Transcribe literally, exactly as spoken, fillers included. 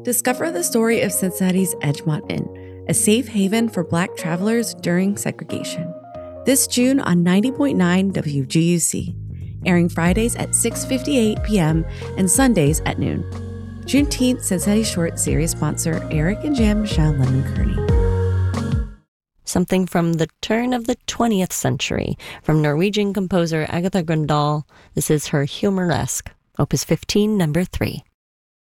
Discover the story of Cincinnati's Edgemont Inn, a safe haven for Black travelers during segregation. This June on ninety point nine W G U C, airing Fridays at six fifty-eight p.m. and Sundays at noon. Juneteenth Cincinnati Short series sponsor Eric and Jan Michelle Lemon Kearney. Something from the turn of the twentieth century, from Norwegian composer Agatha Grøndahl. This is her Humoresque, Opus fifteen, number three.